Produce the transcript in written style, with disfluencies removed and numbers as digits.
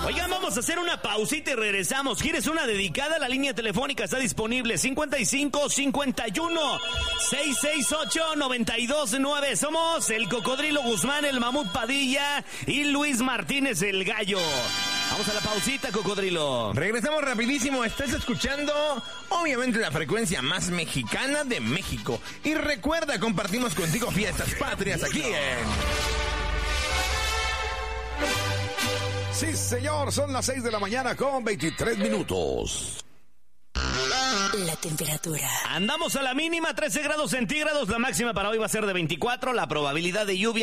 Oigan, vamos a hacer una pausita y regresamos. ¿Quieres una dedicada? La línea telefónica está disponible. 55 51 668 929. Somos el Cocodrilo Guzmán, el Mamut Padilla y Luis Martínez el Gallo. Vamos a la pausita, Cocodrilo. Regresamos rapidísimo. Estás escuchando, obviamente, la frecuencia más mexicana de México. Y recuerda, compartimos contigo fiestas patrias aquí en... Sí, señor, son las 6 de la mañana con 23 minutos. La temperatura. Andamos a la mínima, 13 grados centígrados. La máxima para hoy va a ser de 24. La probabilidad de lluvia